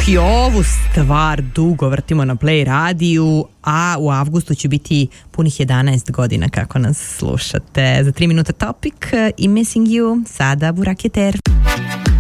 I ovu stvar dugo vrtimo na Play radiju, a u avgustu će biti punih 11 godina kako nas slušate. Za 3 minuta Topic i Missing You, sada Burak Jeter.